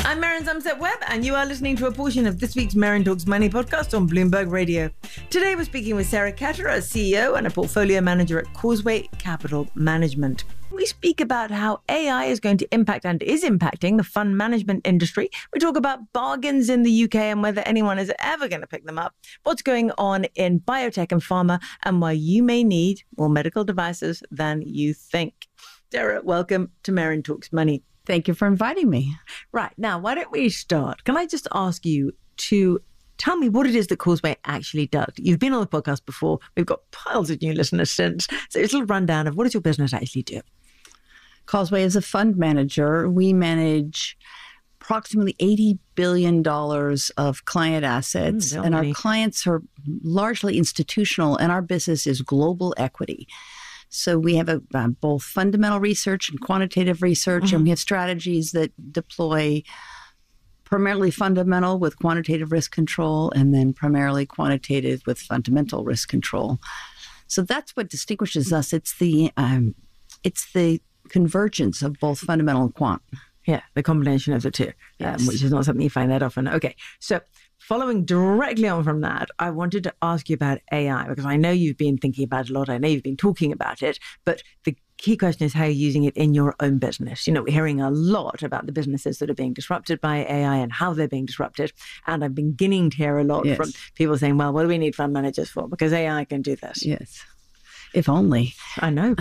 I'm Maren Zumset-Webb, and you are listening to a portion of this week's Maren Talks Money podcast on Bloomberg Radio. Today, we're speaking with Sarah Ketterer, a CEO and a portfolio manager at Causeway Capital Management. We speak about how AI is going to impact and is impacting the fund management industry. We talk about bargains in the UK and whether anyone is ever going to pick them up, what's going on in biotech and pharma, and why you may need more medical devices than you think. Sarah, welcome to Maren Talks Money. Thank you for inviting me. Right. Now, why don't we start? Can I just ask you to tell me what it is that Causeway actually does? You've been on the podcast before. We've got piles of new listeners since. So it's a little rundown of what does your business actually do? Causeway is a fund manager. We manage approximately $80 billion of client assets, and our clients are largely institutional, and our business is global equity. So we have both fundamental research and quantitative research, and we have strategies that deploy primarily fundamental with quantitative risk control, and then primarily quantitative with fundamental risk control. So that's what distinguishes us. It's the convergence of both fundamental and quant. Yeah, the combination of the two, yes. Which is not something you find that often. Okay, so following directly on from that, I wanted to ask you about AI, because I know you've been thinking about it a lot. I know you've been talking about it, but the key question is how you're using it in your own business. You know, we're hearing a lot about the businesses that are being disrupted by AI and how they're being disrupted. And I'm beginning to hear a lot from people saying, well, what do we need fund managers for? Because AI can do this. Yes. If only. I know.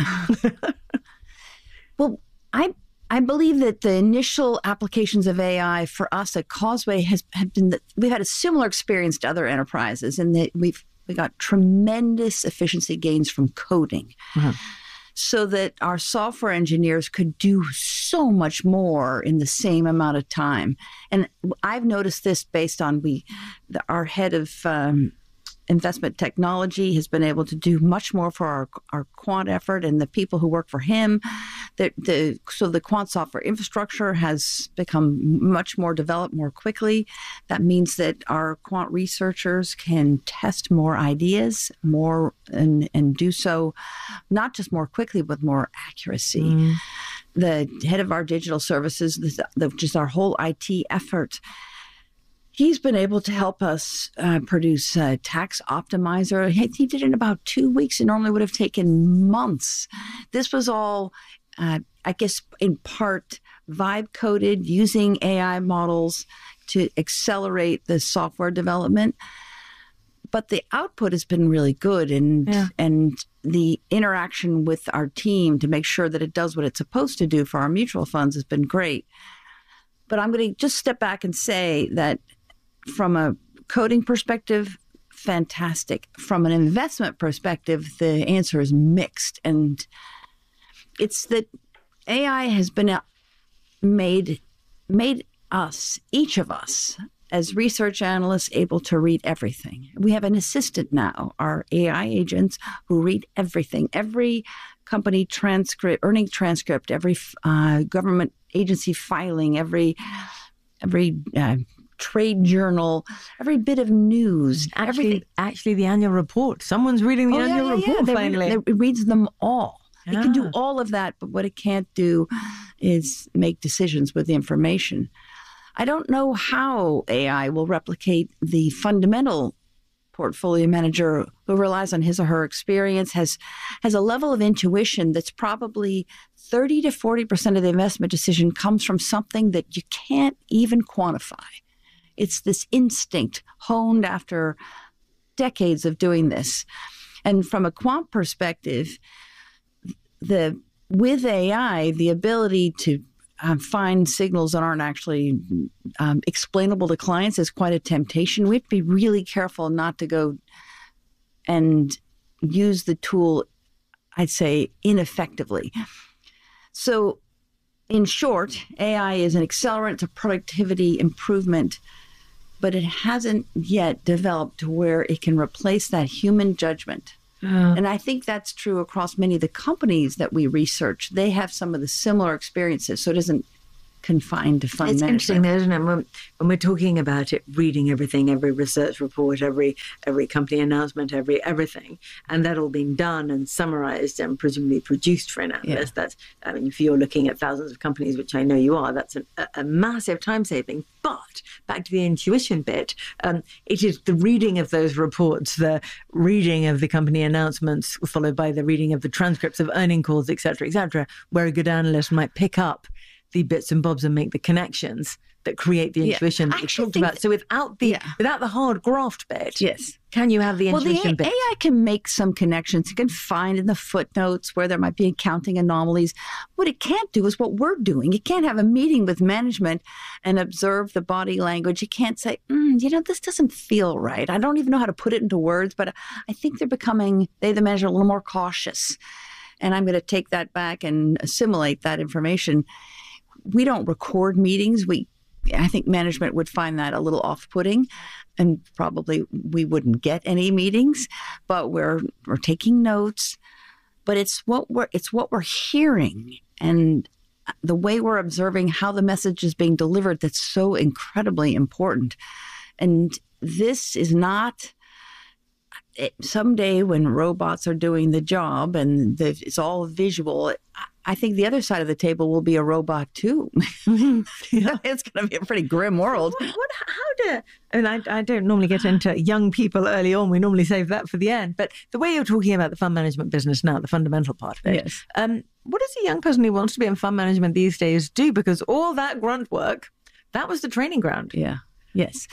Well, I believe that the initial applications of AI for us at Causeway have been that we've had a similar experience to other enterprises, in that we got tremendous efficiency gains from coding, so that our software engineers could do so much more in the same amount of time. And I've noticed this based on our head of investment technology has been able to do much more for our quant effort, and the people who work for him. So the quant software infrastructure has become much more developed more quickly. That means that our quant researchers can test more ideas more and do so not just more quickly, but more accuracy. The head of our digital services, just our whole IT effort, he's been able to help us produce a tax optimizer. He did it in about 2 weeks. It normally would have taken months. This was all, I guess, in part vibe coded using AI models to accelerate the software development. But the output has been really good, and the interaction with our team to make sure that it does what it's supposed to do for our mutual funds has been great. But I'm going to just step back and say that from a coding perspective, fantastic. From an investment perspective, the answer is mixed. And it's that AI has been made us, each of us, as research analysts, able to read everything. We have an assistant now, our AI agents, who read everything. Every company transcript, earning transcript, every government agency filing, every trade journal, every bit of news. Actually, the annual report. Someone's reading the annual report finally. It reads them all. It can do all of that, but what it can't do is make decisions with the information. I don't know how AI will replicate the fundamental portfolio manager who relies on his or her experience, has a level of intuition that's probably 30 to 40% of the investment decision comes from something that you can't even quantify. It's this instinct honed after decades of doing this. And from a quant perspective, with AI, the ability to find signals that aren't actually explainable to clients is quite a temptation. We have to be really careful not to go and use the tool, I'd say, ineffectively. So in short, AI is an accelerant to productivity improvement, but it hasn't yet developed to where it can replace that human judgment. And I think that's true across many of the companies that we research. They have some of the similar experiences. So it isn't confined to fund management. It's interesting, though, isn't it? When we're talking about it, reading everything, every research report, every company announcement, everything, and that all being done and summarized and presumably produced for an analyst. That's, I mean, if you're looking at thousands of companies, which I know you are, that's a massive time saving. But back to the intuition bit, it is the reading of those reports, the reading of the company announcements, followed by the reading of the transcripts of earning calls, et cetera, where a good analyst might pick up the bits and bobs and make the connections that create the intuition that you talked about. So without the hard graft bit, can you have the intuition bit? AI can make some connections. It can find in the footnotes where there might be accounting anomalies. What it can't do is what we're doing. It can't have a meeting with management and observe the body language. It can't say, this doesn't feel right. I don't even know how to put it into words, but I think they're becoming, the manager, a little more cautious. And I'm going to take that back and assimilate that information. We don't record meetings. I think management would find that a little off-putting, and probably we wouldn't get any meetings. But we're taking notes. But it's what we're hearing and the way we're observing how the message is being delivered that's so incredibly important. And this is not. Someday when robots are doing the job and it's all visual, I think the other side of the table will be a robot too. It's going to be a pretty grim world. I don't normally get into young people early on. We normally save that for the end. But the way you're talking about the fund management business now, the fundamental part of it, what does a young person who wants to be in fund management these days do? Because all that grunt work, that was the training ground. Yeah. Yes.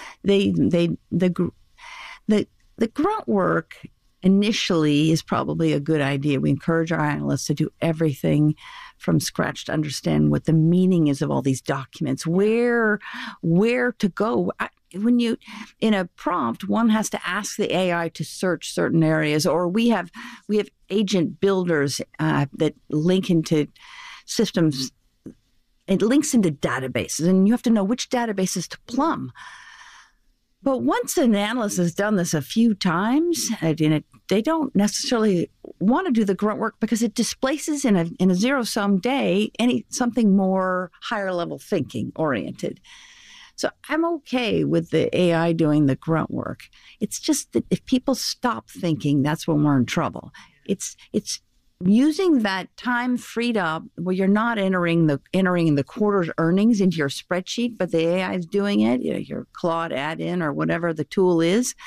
The grunt work initially is probably a good idea. We encourage our analysts to do everything from scratch to understand what the meaning is of all these documents, where to go. When you, in a prompt, one has to ask the AI to search certain areas, or we have agent builders that link into systems. It links into databases, and you have to know which databases to plumb. But once an analyst has done this a few times, they don't necessarily want to do the grunt work because it displaces in a zero-sum day something more higher-level thinking oriented. So I'm okay with the AI doing the grunt work. It's just that if people stop thinking, that's when we're in trouble. It's using that time freed up where you're not entering the quarter's earnings into your spreadsheet, but the AI is doing it, your Claude add-in or whatever the tool is.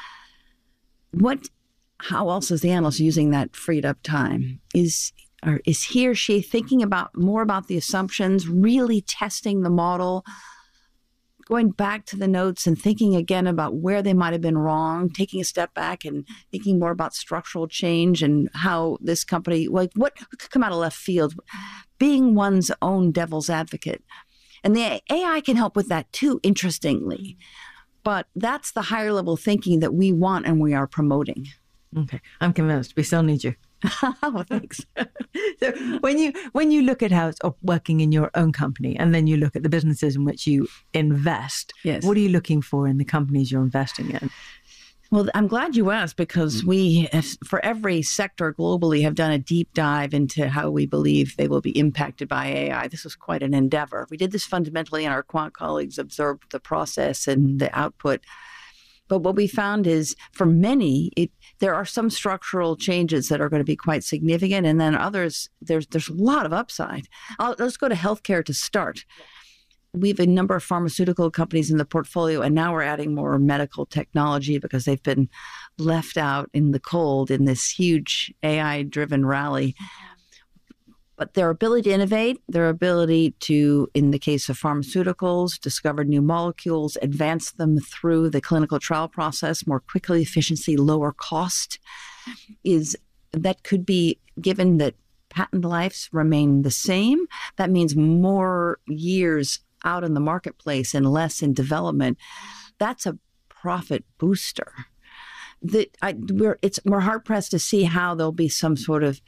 How else is the analyst using that freed up time? Is he or she thinking more about the assumptions, really testing the model, going back to the notes and thinking again about where they might have been wrong, taking a step back and thinking more about structural change and how this company, what could come out of left field, being one's own devil's advocate. And the AI can help with that too, interestingly. But that's the higher level thinking that we want and we are promoting. Okay, I'm convinced. We still need you. Oh, thanks. So when you look at how it's working in your own company, and then you look at the businesses in which you invest, what are you looking for in the companies you're investing in? Well, I'm glad you asked, because we, for every sector globally, have done a deep dive into how we believe they will be impacted by AI. This was quite an endeavor. We did this fundamentally, and our quant colleagues observed the process and the output. But what we found is, for many, there are some structural changes that are going to be quite significant, and then others, there's a lot of upside. Let's go to healthcare to start. We have a number of pharmaceutical companies in the portfolio, and now we're adding more medical technology because they've been left out in the cold in this huge AI-driven rally. But their ability to innovate, their ability to, in the case of pharmaceuticals, discover new molecules, advance them through the clinical trial process more quickly, efficiency, lower cost, that could be, given that patent lives remain the same, that means more years out in the marketplace and less in development. That's a profit booster. We're hard pressed to see how there'll be some sort of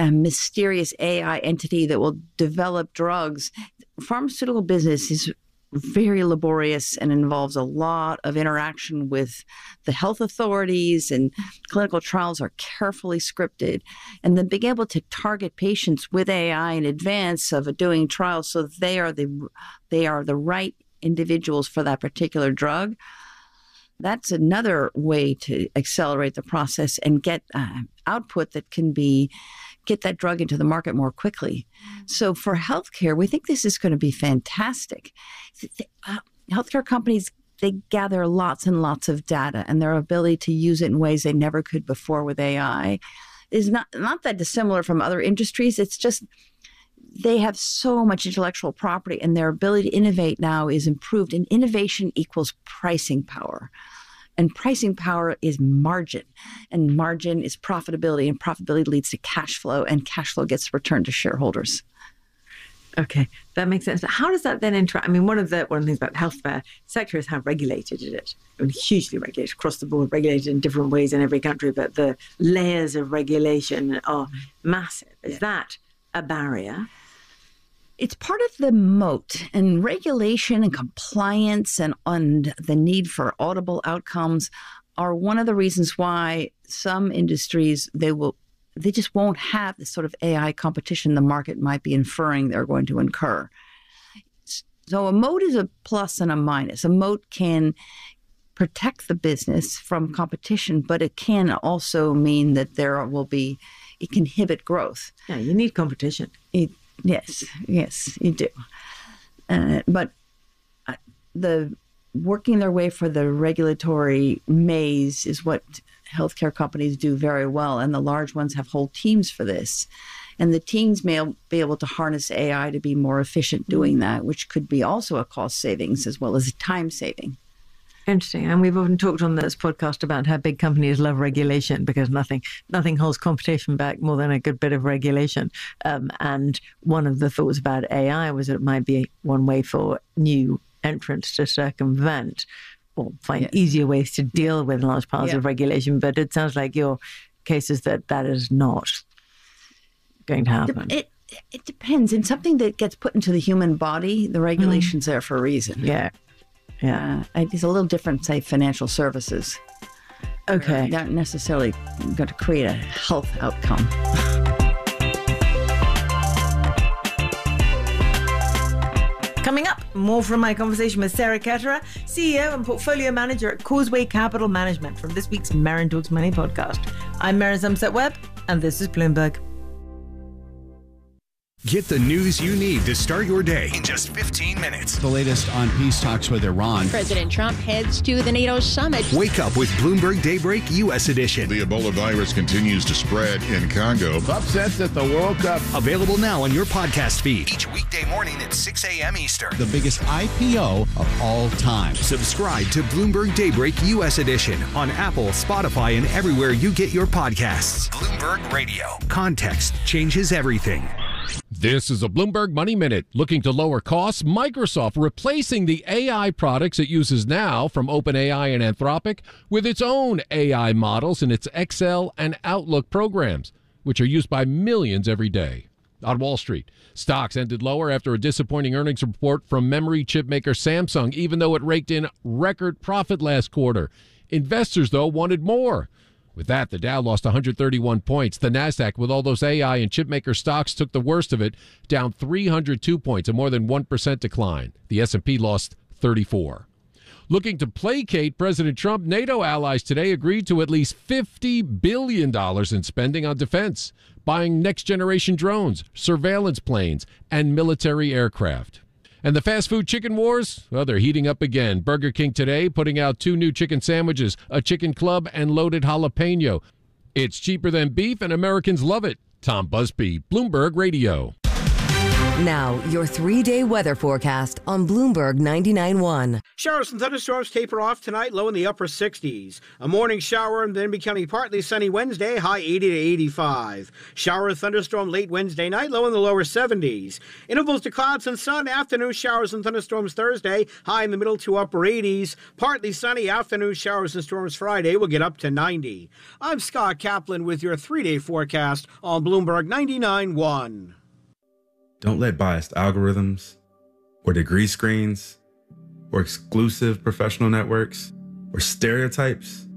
mysterious AI entity that will develop drugs. Pharmaceutical business is very laborious and involves a lot of interaction with the health authorities, and clinical trials are carefully scripted. And then being able to target patients with AI in advance of doing trials so they are the right individuals for that particular drug, that's another way to accelerate the process and get output that can get that drug into the market more quickly. So for healthcare, we think this is going to be fantastic. Healthcare companies, they gather lots and lots of data, and their ability to use it in ways they never could before with AI is not that dissimilar from other industries. It's just they have so much intellectual property, and their ability to innovate now is improved. And innovation equals pricing power. And pricing power is margin. And margin is profitability. And profitability leads to cash flow. And cash flow gets returned to shareholders. Okay, that makes sense. How does that then interact? I mean, one of the things about the healthcare sector is how regulated it is. I mean, hugely regulated, across the board, regulated in different ways in every country. But the layers of regulation are massive. Is that a barrier? It's part of the moat, and regulation and compliance and the need for audible outcomes are one of the reasons why some industries, they just won't have the sort of AI competition the market might be inferring they're going to incur. So a moat is a plus and a minus. A moat can protect the business from competition, but it can also mean that it can inhibit growth. Yeah, you need competition. Yes, you do. But the working their way for the regulatory maze is what healthcare companies do very well, and the large ones have whole teams for this. And the teams may be able to harness AI to be more efficient doing that, which could be also a cost savings as well as a time saving. Interesting. And we've often talked on this podcast about how big companies love regulation because nothing holds competition back more than a good bit of regulation. And one of the thoughts about AI was that it might be one way for new entrants to circumvent or find easier ways to deal with large parts of regulation. But it sounds like your case is that is not going to happen. It depends. In something that gets put into the human body, the regulation's there for a reason. Yeah. It's a little different, say, financial services. Okay. They're not necessarily going to create a health outcome. Coming up, more from my conversation with Sarah Ketterer, CEO and Portfolio Manager at Causeway Capital Management, from this week's Merrin Talks Money podcast. I'm Mary Zumset-Webb, and this is Bloomberg. Get the news you need to start your day in just 15 minutes. The latest on peace talks with Iran. President Trump heads to the NATO summit. Wake up with Bloomberg Daybreak U.S. edition. The Ebola virus continues to spread in Congo. Upsets at the World Cup. Available now on your podcast feed. Each weekday morning at 6 a.m. Eastern. The biggest IPO of all time. Subscribe to Bloomberg Daybreak U.S. edition on Apple, Spotify, and everywhere you get your podcasts. Bloomberg Radio. Context changes everything. This is a Bloomberg Money Minute. Looking to lower costs, Microsoft replacing the AI products it uses now from OpenAI and Anthropic with its own AI models in its Excel and Outlook programs, which are used by millions every day. On Wall Street, stocks ended lower after a disappointing earnings report from memory chip maker Samsung, even though it raked in record profit last quarter. Investors, though, wanted more. With that, the Dow lost 131 points. The Nasdaq, with all those AI and chipmaker stocks, took the worst of it, down 302 points, a more than 1% decline. The S&P lost 34. Looking to placate President Trump, NATO allies today agreed to at least $50 billion in spending on defense, buying next-generation drones, surveillance planes, and military aircraft. And the fast food chicken wars? Well, they're heating up again. Burger King today putting out 2 new chicken sandwiches, a chicken club, and loaded jalapeno. It's cheaper than beef, and Americans love it. Tom Busby, Bloomberg Radio. Now, your 3-day weather forecast on Bloomberg 99.1. Showers and thunderstorms taper off tonight, low in the upper 60s. A morning shower and then becoming partly sunny Wednesday, high 80 to 85. Shower and thunderstorm late Wednesday night, low in the lower 70s. Intervals to clouds and sun, afternoon showers and thunderstorms Thursday, high in the middle to upper 80s. Partly sunny afternoon showers and storms Friday will get up to 90. I'm Scott Kaplan with your 3-day forecast on Bloomberg 99.1. Don't let biased algorithms or degree screens or exclusive professional networks or stereotypes?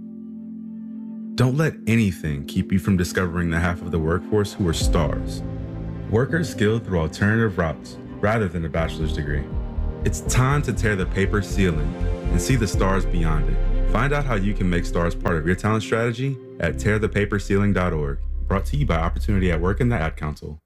Don't let anything keep you from discovering the half of the workforce who are stars. Workers skilled through alternative routes rather than a bachelor's degree. It's time to tear the paper ceiling and see the stars beyond it. Find out how you can make stars part of your talent strategy at tearthepaperceiling.org. Brought to you by Opportunity at Work and the Ad Council.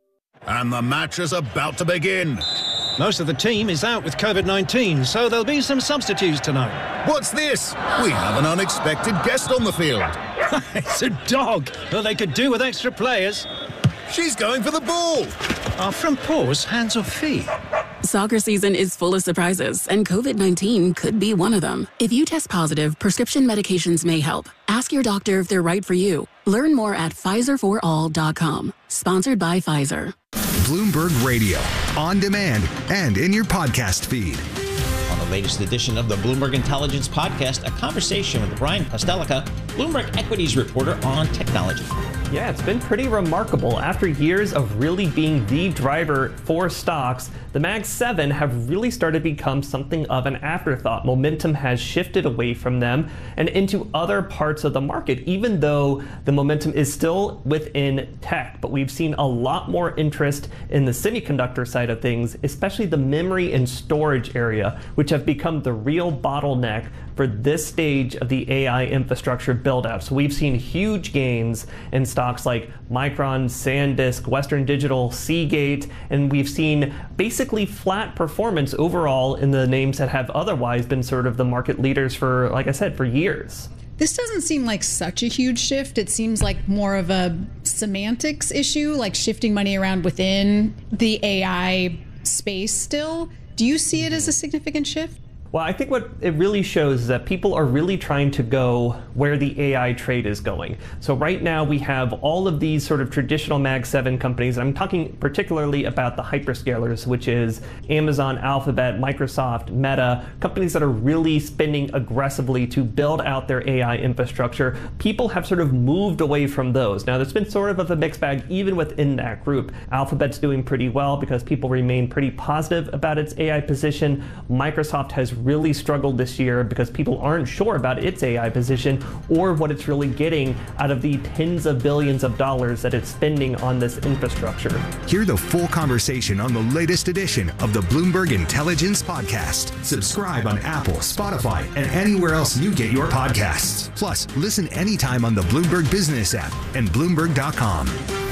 And the match is about to begin. Most of the team is out with COVID-19, so there'll be some substitutes tonight. What's this? We have an unexpected guest on the field. It's a dog. Well, they could do with extra players. She's going for the ball. Are front paws hands or feet? Soccer season is full of surprises, and COVID-19 could be one of them. If you test positive, prescription medications may help. Ask your doctor if they're right for you. Learn more at PfizerForAll.com. Sponsored by Pfizer. Bloomberg Radio, on demand and in your podcast feed. On the latest edition of the Bloomberg Intelligence Podcast, a conversation with Brian Kostelka, Bloomberg Equities reporter on technology. Yeah, it's been pretty remarkable. After years of really being the driver for stocks, the Mag 7 have really started to become something of an afterthought. Momentum has shifted away from them and into other parts of the market, even though the momentum is still within tech. But we've seen a lot more interest in the semiconductor side of things, especially the memory and storage area, which have become the real bottleneck for this stage of the AI infrastructure build-out. So we've seen huge gains in stocks like Micron, SanDisk, Western Digital, Seagate, and we've seen basically flat performance overall in the names that have otherwise been sort of the market leaders for, like I said, for years. This doesn't seem like such a huge shift. It seems like more of a semantics issue, like shifting money around within the AI space still. Do you see it as a significant shift? Well, I think what it really shows is that people are really trying to go where the AI trade is going. So right now we have all of these sort of traditional Mag 7 companies. I'm talking particularly about the hyperscalers, which is Amazon, Alphabet, Microsoft, Meta, companies that are really spending aggressively to build out their AI infrastructure. People have sort of moved away from those. Now, there's been sort of a mixed bag even within that group. Alphabet's doing pretty well because people remain pretty positive about its AI position. Microsoft has really struggled this year because people aren't sure about its AI position or what it's really getting out of the tens of billions of dollars that it's spending on this infrastructure. Hear the full conversation on the latest edition of the Bloomberg Intelligence Podcast. Subscribe on Apple, Spotify, and anywhere else you get your podcasts. Plus, listen anytime on the Bloomberg Business app and Bloomberg.com.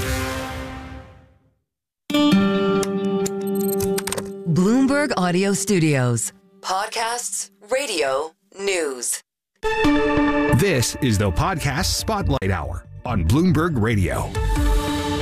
Bloomberg Audio Studios. Podcasts, radio, news. This is the Podcast Spotlight Hour on Bloomberg Radio.